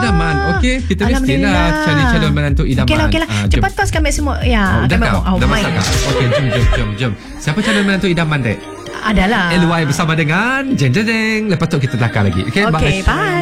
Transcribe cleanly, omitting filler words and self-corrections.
idaman. Okey, kita mestilah cari calon menantu idaman. Okeylah. Cepat paskan mek semua. Ya, dah main. Okey, jom. Siapa calon menantu idaman, Dek? Adalah LY bersama dengan Jeng. Lepas tu kita telakar lagi. Okey, bye.